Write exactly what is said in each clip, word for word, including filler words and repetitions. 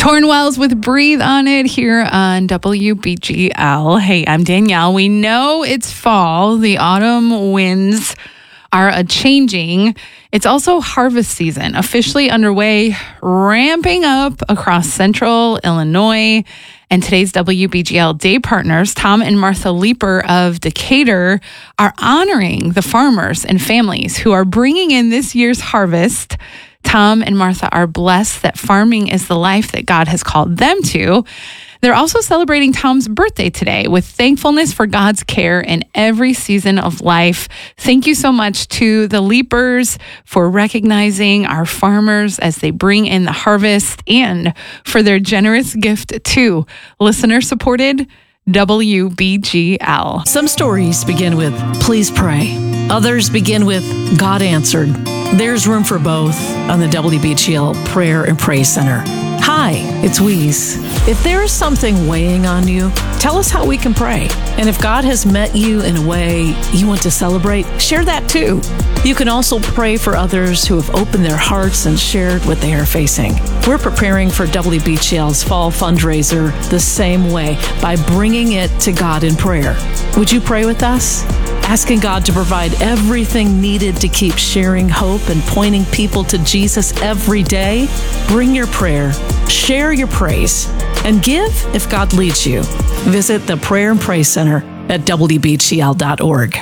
Torn Wells with Breathe on It here on W B G L. Hey, I'm Danielle. We know it's fall. The autumn winds are a changing. It's also harvest season, officially underway, ramping up across central Illinois. And today's W B G L day partners, Tom and Martha Leeper of Decatur, are honoring the farmers and families who are bringing in this year's harvest. Tom and Martha are blessed that farming is the life that God has called them to. They're also celebrating Tom's birthday today with thankfulness for God's care in every season of life. Thank you so much to the Leepers for recognizing our farmers as they bring in the harvest and for their generous gift to listener-supported W B G L. Some stories begin with, please pray. Others begin with, God answered. There's room for both on the W B G L Prayer and Praise Center. Hi, it's Wheeze. If there is something weighing on you, tell us how we can pray. And if God has met you in a way you want to celebrate, share that too. You can also pray for others who have opened their hearts and shared what they are facing. We're preparing for W B G L's fall fundraiser the same way by bringing it to God in prayer. Would you pray with us? Asking God to provide everything needed to keep sharing hope and pointing people to Jesus every day? Bring your prayer, share your praise, and give if God leads you. Visit the Prayer and Praise Center at W B G L dot org.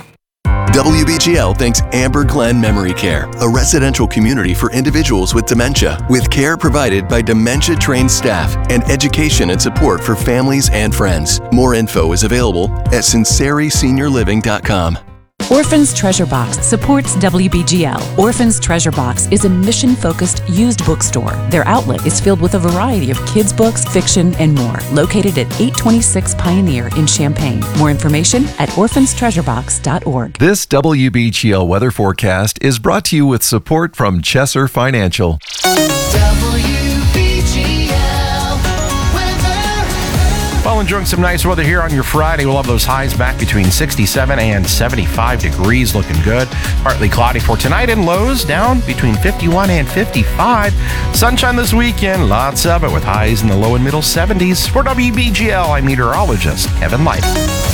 W B G L thanks Amber Glen Memory Care, a residential community for individuals with dementia, with care provided by dementia-trained staff and education and support for families and friends. More info is available at sinceri senior living dot com. Orphans Treasure Box supports W B G L. Orphans Treasure Box is a mission-focused used bookstore. Their outlet is filled with a variety of kids' books, fiction, and more. Located at eight twenty-six Pioneer in Champaign. More information at orphans treasure box dot org. This W B G L weather forecast is brought to you with support from Chesser Financial. Well, enjoying some nice weather here on your Friday. We'll have those highs back between sixty-seven and seventy-five degrees, looking good. Partly cloudy for tonight and lows down between fifty-one and fifty-five. Sunshine this weekend, lots of it with highs in the low and middle seventies. For W B G L, I'm meteorologist Kevin Light.